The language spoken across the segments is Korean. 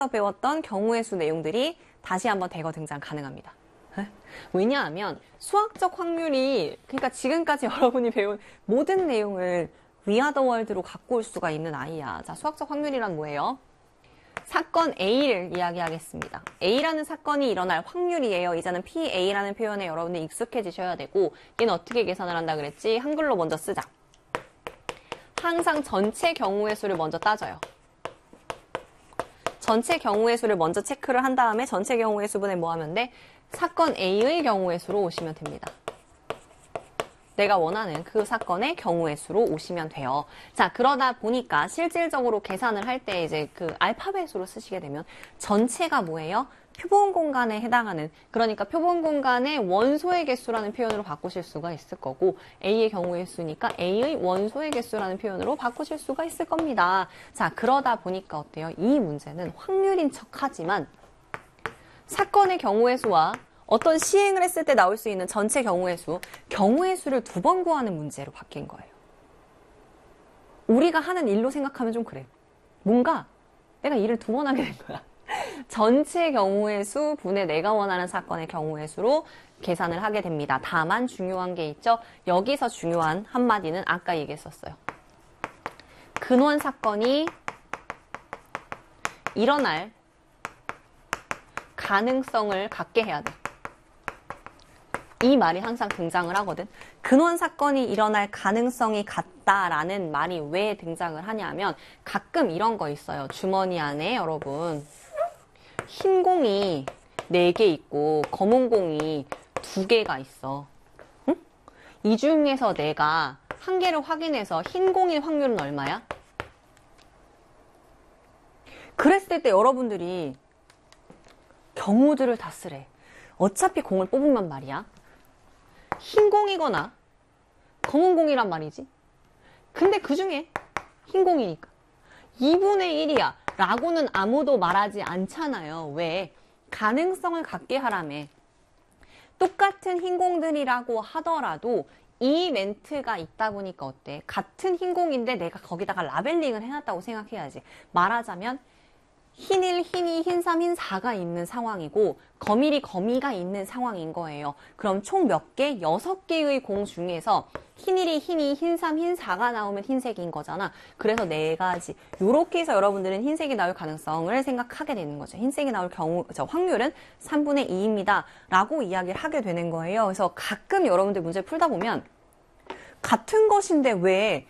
배웠던 경우의 수 내용들이 다시 한번 대거 등장 가능합니다. 왜냐하면 수학적 확률이, 그러니까 지금까지 여러분이 배운 모든 내용을 위아더 월드로 갖고 올 수가 있는 아이야. 자, 수학적 확률이란 뭐예요? 사건 A를 이야기하겠습니다. A라는 사건이 일어날 확률이에요. 이제는 PA라는 표현에 여러분들 익숙해지셔야 되고, 얘는 어떻게 계산을 한다 그랬지? 한글로 먼저 쓰자. 항상 전체 경우의 수를 먼저 따져요. 전체 경우의 수를 먼저 체크를 한 다음에 전체 경우의 수분에 뭐 하면 돼? 사건 A의 경우의 수로 오시면 됩니다. 내가 원하는 그 사건의 경우의 수로 오시면 돼요. 자, 그러다 보니까 실질적으로 계산을 할 때 이제 그 알파벳으로 쓰시게 되면 전체가 뭐예요? 표본 공간에 해당하는, 그러니까 표본 공간의 원소의 개수라는 표현으로 바꾸실 수가 있을 거고, A의 경우의 수니까 A의 원소의 개수라는 표현으로 바꾸실 수가 있을 겁니다. 자, 그러다 보니까 어때요? 이 문제는 확률인 척하지만 사건의 경우의 수와 어떤 시행을 했을 때 나올 수 있는 전체 경우의 수를 2번 구하는 문제로 바뀐 거예요. 우리가 하는 일로 생각하면 좀 그래. 뭔가 내가 일을 2번 하게 된 거야. 전체 경우의 수 분의 내가 원하는 사건의 경우의 수로 계산을 하게 됩니다. 다만 중요한 게 있죠. 여기서 중요한 한마디는 아까 얘기했었어요. 근원 사건이 일어날 가능성을 갖게 해야 돼. 이 말이 항상 등장을 하거든. 근원 사건이 일어날 가능성이 같다라는 말이 왜 등장을 하냐면 가끔 이런 거 있어요. 주머니 안에 여러분 흰 공이 4개 있고 검은 공이 2개가 있어. 응? 이 중에서 내가 한 개를 확인해서 흰 공일 확률은 얼마야? 그랬을 때 여러분들이 경우들을 다 쓰래. 어차피 공을 뽑으면 말이야. 흰 공이거나 검은 공이란 말이지. 근데 그 중에 흰 공이니까 2분의 1이야 라고는 아무도 말하지 않잖아요. 왜? 가능성을 갖게 하라며. 똑같은 흰 공들이라고 하더라도 이 멘트가 있다 보니까 어때? 같은 흰 공인데 내가 거기다가 라벨링을 해놨다고 생각해야지. 말하자면 흰1, 흰2, 흰3, 흰4가 있는 상황이고 거밀이, 거미가 있는 상황인 거예요. 그럼 총 몇 개? 6개의 공 중에서 흰1이, 흰2, 흰3, 흰4가 나오면 흰색인 거잖아. 그래서 4가지. 요렇게 해서 여러분들은 흰색이 나올 가능성을 생각하게 되는 거죠. 흰색이 나올 경우, 확률은 3분의 2입니다. 라고 이야기를 하게 되는 거예요. 그래서 가끔 여러분들 문제 풀다 보면 같은 것인데 왜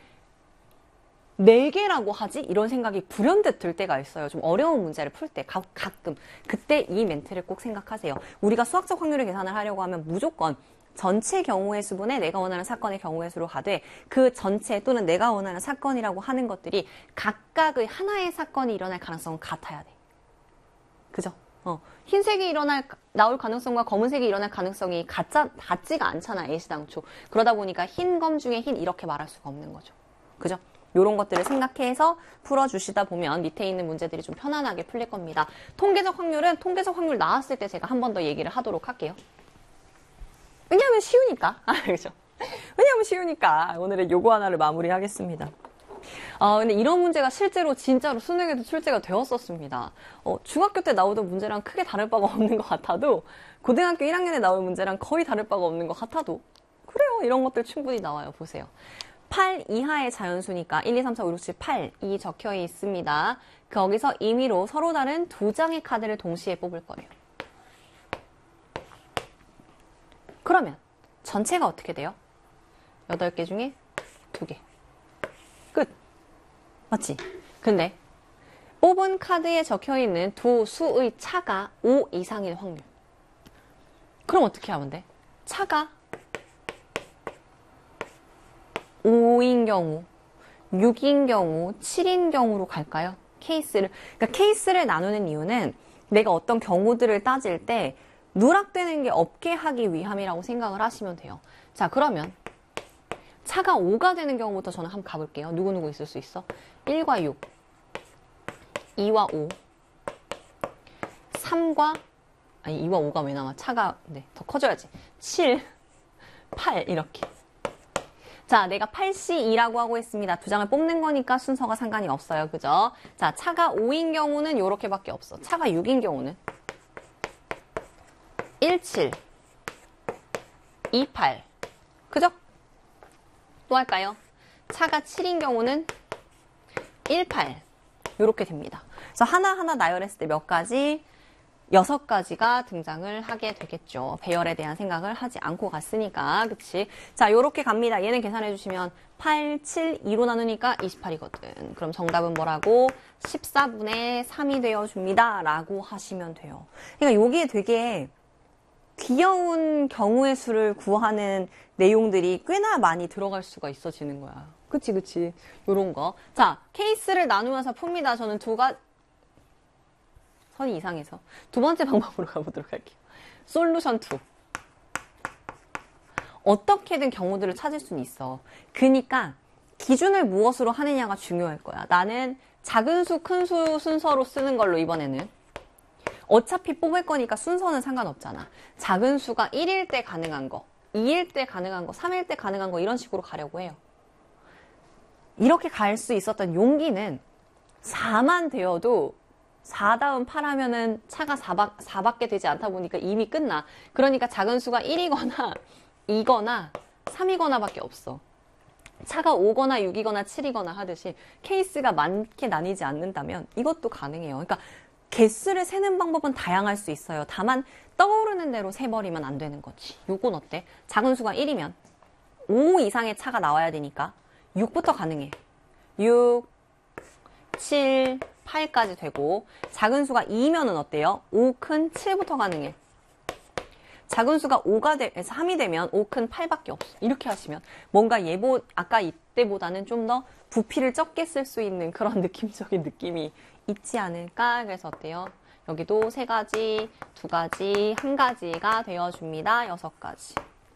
4개라고 하지? 이런 생각이 불현듯 들 때가 있어요. 좀 어려운 문제를 풀 때 가끔. 그때 이 멘트를 꼭 생각하세요. 우리가 수학적 확률을 계산을 하려고 하면 무조건 전체 경우의 수분에 내가 원하는 사건의 경우의 수로 가되 그 전체 또는 내가 원하는 사건이라고 하는 것들이 각각의 하나의 사건이 일어날 가능성은 같아야 돼. 그죠? 흰색이 나올 가능성과 검은색이 일어날 가능성이 같지가 않잖아, 애시당초. 그러다 보니까 흰 검 중에 흰 이렇게 말할 수가 없는 거죠. 그죠? 이런 것들을 생각해서 풀어주시다 보면 밑에 있는 문제들이 좀 편안하게 풀릴 겁니다. 통계적 확률은 통계적 확률 나왔을 때 제가 한 번 더 얘기를 하도록 할게요. 왜냐하면 쉬우니까. 그죠? 왜냐하면 쉬우니까 오늘의 요거 하나를 마무리하겠습니다. 근데 이런 문제가 실제로 진짜로 수능에도 출제가 되었었습니다. 중학교 때 나오던 문제랑 크게 다를 바가 없는 것 같아도 고등학교 1학년에 나올 문제랑 거의 다를 바가 없는 것 같아도 그래요. 이런 것들 충분히 나와요. 보세요. 8 이하의 자연수니까 1, 2, 3, 4, 5, 6, 7, 8이 적혀 있습니다. 거기서 임의로 서로 다른 2장의 카드를 동시에 뽑을 거예요. 그러면 전체가 어떻게 돼요? 8개 중에 2개. 끝. 맞지? 근데 뽑은 카드에 적혀있는 두 수의 차가 5 이상일 확률. 그럼 어떻게 하면 돼? 차가 5인 경우, 6인 경우, 7인 경우로 갈까요? 그러니까 케이스를 나누는 이유는 내가 어떤 경우들을 따질 때 누락되는 게 없게 하기 위함이라고 생각을 하시면 돼요. 자, 그러면 차가 5가 되는 경우부터 저는 한번 가볼게요. 누구누구 있을 수 있어? 1과 6, 2와 5, 2와 5가 왜 나와? 차가 더 커져야지. 7, 8 이렇게. 자, 내가 8C2라고 하고 있습니다. 두 장을 뽑는 거니까 순서가 상관이 없어요. 그죠? 자, 차가 5인 경우는 요렇게밖에 없어. 차가 6인 경우는 17, 28. 그죠? 또 할까요? 차가 7인 경우는 18. 요렇게 됩니다. 그래서 하나하나 나열했을 때 몇 가지? 6가지가 등장을 하게 되겠죠. 배열에 대한 생각을 하지 않고 갔으니까. 그치? 자, 요렇게 갑니다. 얘는 계산해 주시면 8, 7, 2로 나누니까 28이거든. 그럼 정답은 뭐라고? 14분의 3이 되어줍니다. 라고 하시면 돼요. 그러니까 여기에 되게 귀여운 경우의 수를 구하는 내용들이 꽤나 많이 들어갈 수가 있어지는 거야. 그치, 그치. 요런 거. 자, 케이스를 나누면서 풉니다. 저는 선이 이상해서. 두 번째 방법으로 가보도록 할게요. 솔루션 2. 어떻게든 경우들을 찾을 수는 있어. 그니까 기준을 무엇으로 하느냐가 중요할 거야. 나는 작은 수, 큰 수 순서로 쓰는 걸로 이번에는. 어차피 뽑을 거니까 순서는 상관없잖아. 작은 수가 1일 때 가능한 거, 2일 때 가능한 거, 3일 때 가능한 거 이런 식으로 가려고 해요. 이렇게 갈 수 있었던 용기는 4만 되어도 4 다음 8 하면은 차가 4밖에 되지 않다 보니까 이미 끝나. 그러니까 작은 수가 1이거나 2거나 3이거나 밖에 없어. 차가 5거나 6이거나 7이거나 하듯이 케이스가 많게 나뉘지 않는다면 이것도 가능해요. 그러니까 개수를 세는 방법은 다양할 수 있어요. 다만 떠오르는 대로 세버리면 안 되는 거지. 요건 어때? 작은 수가 1이면 5 이상의 차가 나와야 되니까 6부터 가능해. 6, 7, 8까지 되고 작은 수가 2면은 어때요? 5 큰 7부터 가능해. 작은 수가 3이 되면 5 큰 8밖에 없어. 이렇게 하시면 뭔가 아까 이때보다는 좀 더 부피를 적게 쓸 수 있는 그런 느낌적인 느낌이 있지 않을까? 그래서 어때요? 여기도 3가지, 2가지, 1가지가 되어줍니다. 6가지.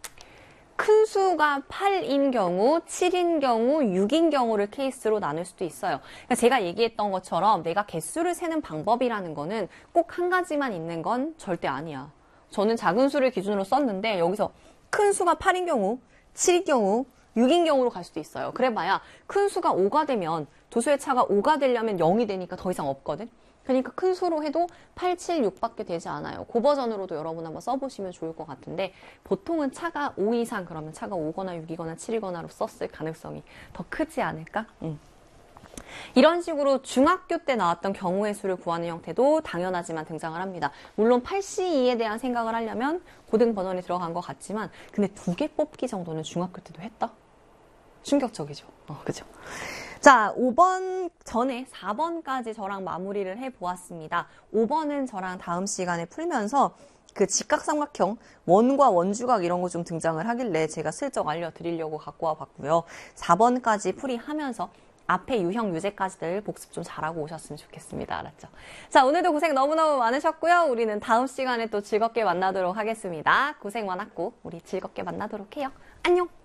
큰 수가 8인 경우, 7인 경우, 6인 경우를 케이스로 나눌 수도 있어요. 그러니까 제가 얘기했던 것처럼 내가 개수를 세는 방법이라는 거는 꼭 한 가지만 있는 건 절대 아니야. 저는 작은 수를 기준으로 썼는데 여기서 큰 수가 8인 경우, 7인 경우, 6인 경우로 갈 수도 있어요. 그래봐야 큰 수가 5가 되면 도수의 차가 5가 되려면 0이 되니까 더 이상 없거든. 그러니까 큰 수로 해도 8, 7, 6밖에 되지 않아요. 그 버전으로도 여러분 한번 써보시면 좋을 것 같은데 보통은 차가 5 이상 그러면 차가 5거나 6이거나 7이거나로 썼을 가능성이 더 크지 않을까? 이런 식으로 중학교 때 나왔던 경우의 수를 구하는 형태도 당연하지만 등장을 합니다. 물론 8C2에 대한 생각을 하려면 고등 버전이 들어간 것 같지만 근데 2개 뽑기 정도는 중학교 때도 했다? 충격적이죠. 그죠? 자, 5번 전에 4번까지 저랑 마무리를 해보았습니다. 5번은 저랑 다음 시간에 풀면서 그 직각삼각형, 원과 원주각 이런 거 좀 등장을 하길래 제가 슬쩍 알려드리려고 갖고 와봤고요. 4번까지 풀이하면서 앞에 유형, 유제까지들 복습 좀 잘하고 오셨으면 좋겠습니다. 알았죠? 자, 오늘도 고생 너무너무 많으셨고요. 우리는 다음 시간에 또 즐겁게 만나도록 하겠습니다. 고생 많았고 우리 즐겁게 만나도록 해요. 안녕!